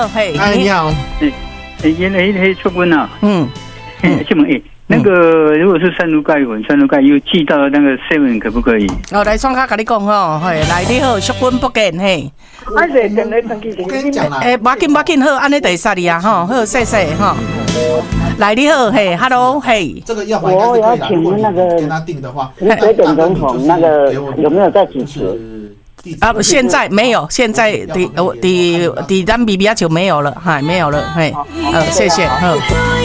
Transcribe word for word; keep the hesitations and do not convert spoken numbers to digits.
好，嘿， 哎，你好， 哎，哎，原来黑出温啊， 嗯， 这么哎，那个如果是三炉盖混三炉盖又寄到那个 seven 可不可以？ 哦，来创卡跟你讲吼，嘿，来你好，淑君不见嘿。 啊，是等来等去， 我跟你讲啦， 诶，无紧无紧，好，安尼就杀你啊，吼，好，谢谢吼。来你好，嘿 ，hello， 嘿。 这个药房应该是可以的。如果你跟他订的话， 陈水扁总统那个有没有在主持？ 啊，现在没有，现在的我的的咱 B B 就没有了，嗨，没有了，嘿，呃，谢谢，好。